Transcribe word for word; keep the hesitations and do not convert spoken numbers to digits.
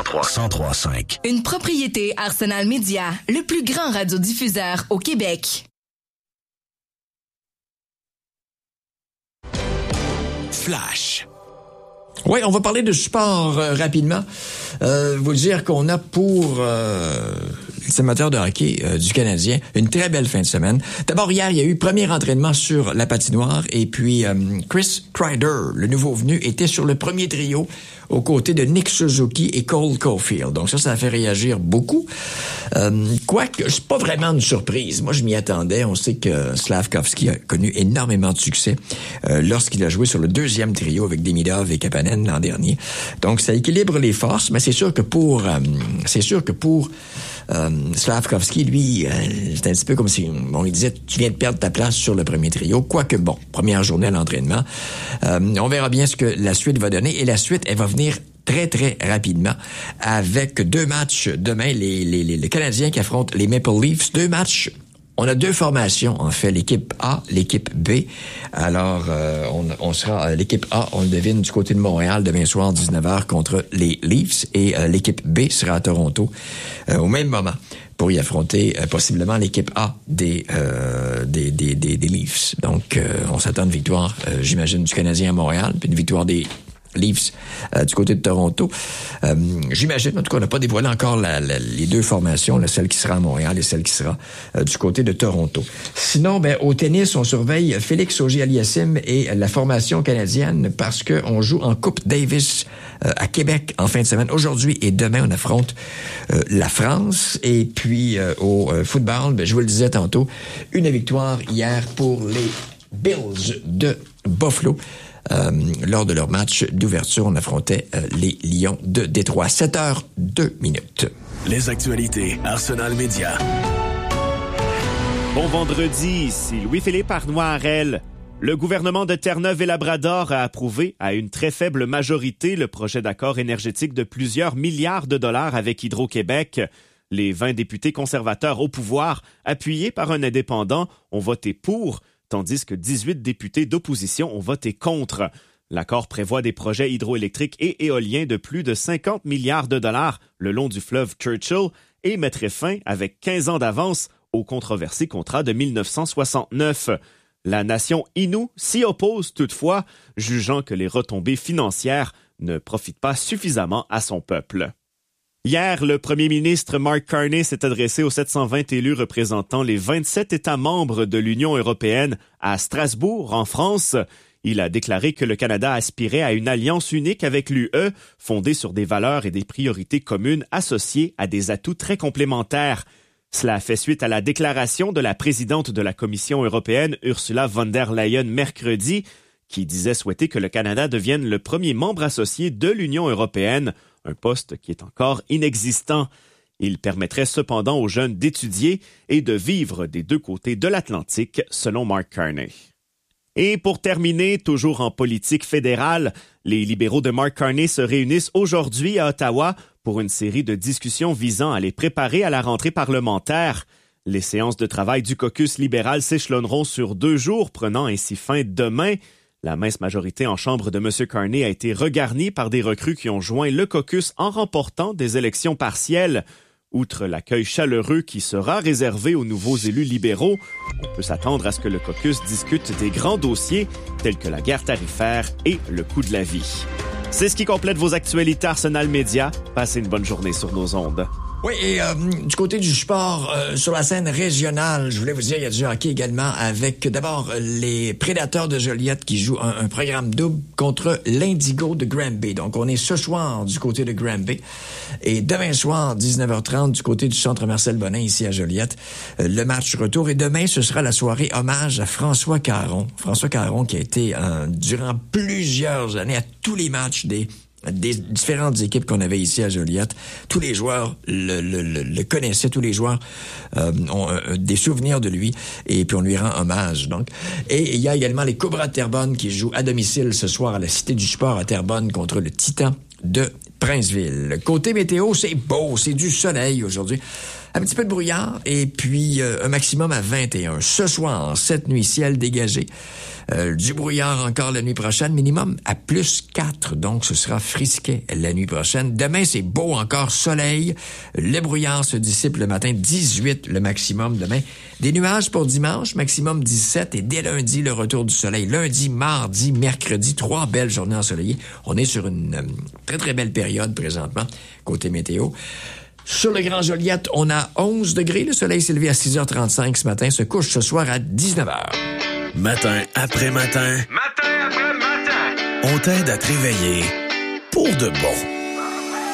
trois virgule cinq. Une propriété Arsenal Média, le plus grand radiodiffuseur au Québec. Flash. Oui, on va parler de sport euh, rapidement. Euh, vous dire qu'on a pour euh, les amateurs de hockey euh, du Canadien une très belle fin de semaine. D'abord, hier, il y a eu premier entraînement sur la patinoire et puis euh, Chris Kreider, le nouveau venu, était sur le premier trio aux côtés de Nick Suzuki et Cole Caulfield. Donc ça, ça a fait réagir beaucoup. Euh, quoique, c'est pas vraiment une surprise. Moi, je m'y attendais. On sait que Slavkovski a connu énormément de succès euh, lorsqu'il a joué sur le deuxième trio avec Demidov et Kapanen l'an dernier. Donc ça équilibre les forces, mais c'est sûr que pour euh, c'est sûr que pour euh, Slavkovski, lui, euh, c'est un petit peu comme si on lui disait tu viens de perdre ta place sur le premier trio. Quoique bon, première journée à l'entraînement. Euh, on verra bien ce que la suite va donner et la suite, elle va venir très, très rapidement avec deux matchs demain, les, les, les, les Canadiens qui affrontent les Maple Leafs. Deux matchs, on a deux formations, en fait, l'équipe A, l'équipe B. Alors, euh, on, on sera, l'équipe A, on le devine, du côté de Montréal, demain soir, dix-neuf heures, contre les Leafs. Et euh, l'équipe B sera à Toronto euh, au même moment pour y affronter euh, possiblement l'équipe A des, euh, des, des, des, des Leafs. Donc, euh, on s'attend à une victoire, euh, j'imagine, du Canadien à Montréal, puis une victoire des Leafs euh, du côté de Toronto. Euh, j'imagine, en tout cas, on n'a pas dévoilé encore la, la, les deux formations, là, celle qui sera à Montréal et celle qui sera euh, du côté de Toronto. Sinon, ben au tennis, on surveille Félix Auger-Aliassime et la formation canadienne parce que on joue en Coupe Davis euh, à Québec en fin de semaine. Aujourd'hui et demain, on affronte euh, la France. Et puis euh, au euh, football, ben, je vous le disais tantôt, une victoire hier pour les Bills de Buffalo. Euh, lors de leur match d'ouverture, on affrontait euh, les Lions de Détroit. sept heures deux minutes. Les actualités Arsenal Média. Bon vendredi, ici Louis-Philippe Arnois-Harel. Le gouvernement de Terre-Neuve et Labrador a approuvé à une très faible majorité le projet d'accord énergétique de plusieurs milliards de dollars avec Hydro-Québec. Les vingt députés conservateurs au pouvoir, appuyés par un indépendant, ont voté pour, tandis que dix-huit députés d'opposition ont voté contre. L'accord prévoit des projets hydroélectriques et éoliens de plus de cinquante milliards de dollars le long du fleuve Churchill et mettrait fin, avec quinze ans d'avance, au controversé contrat de dix-neuf cent soixante-neuf. La nation Innu s'y oppose toutefois, jugeant que les retombées financières ne profitent pas suffisamment à son peuple. Hier, le premier ministre Mark Carney s'est adressé aux sept cent vingt élus représentant les vingt-sept États membres de l'Union européenne à Strasbourg, en France. Il a déclaré que le Canada aspirait à une alliance unique avec l'U E, fondée sur des valeurs et des priorités communes associées à des atouts très complémentaires. Cela fait suite à la déclaration de la présidente de la Commission européenne, Ursula von der Leyen, mercredi, qui disait souhaiter que le Canada devienne le premier membre associé de l'Union européenne, un poste qui est encore inexistant. Il permettrait cependant aux jeunes d'étudier et de vivre des deux côtés de l'Atlantique, selon Mark Carney. Et pour terminer, toujours en politique fédérale, les libéraux de Mark Carney se réunissent aujourd'hui à Ottawa pour une série de discussions visant à les préparer à la rentrée parlementaire. Les séances de travail du caucus libéral s'échelonneront sur deux jours, prenant ainsi fin demain. La mince majorité en chambre de M. Carney a été regarnie par des recrues qui ont joint le caucus en remportant des élections partielles. Outre l'accueil chaleureux qui sera réservé aux nouveaux élus libéraux, on peut s'attendre à ce que le caucus discute des grands dossiers tels que la guerre tarifaire et le coût de la vie. C'est ce qui complète vos actualités Arsenal Média. Passez une bonne journée sur nos ondes. Oui, et euh, du côté du sport, euh, sur la scène régionale, je voulais vous dire, il y a du hockey également avec d'abord les Prédateurs de Joliette qui jouent un, un programme double contre l'Indigo de Granby. Donc, on est ce soir du côté de Granby et demain soir, dix-neuf heures trente, du côté du Centre Marcel Bonin, ici à Joliette, euh, le match retour. Et demain, ce sera la soirée hommage à François Caron. François Caron qui a été, euh, durant plusieurs années, à tous les matchs des des différentes équipes qu'on avait ici à Joliette. Tous les joueurs le, le, le, le connaissaient, tous les joueurs euh, ont euh, des souvenirs de lui et puis on lui rend hommage. Donc, et il y a également les Cobras de Terrebonne qui jouent à domicile ce soir à la Cité du Sport à Terrebonne contre le Titan de Princeville. Côté météo, c'est beau, c'est du soleil aujourd'hui. Un petit peu de brouillard et puis euh, un maximum à vingt et un. Ce soir, cette nuit, ciel dégagé. Euh, du brouillard encore la nuit prochaine, minimum à plus quatre, donc ce sera frisquet la nuit prochaine. Demain, c'est beau, encore soleil. Le brouillard se dissipe le matin, dix-huit le maximum demain. Des nuages pour dimanche, maximum dix-sept, et dès lundi, le retour du soleil. Lundi, mardi, mercredi, trois belles journées ensoleillées. On est sur une euh, très très belle période présentement, côté météo. Sur le Grand Joliette, on a onze degrés. Le soleil s'est levé à six heures trente-cinq ce matin, se couche ce soir à dix-neuf heures. Matin après matin. Matin après matin. On t'aide à te réveiller pour de bon.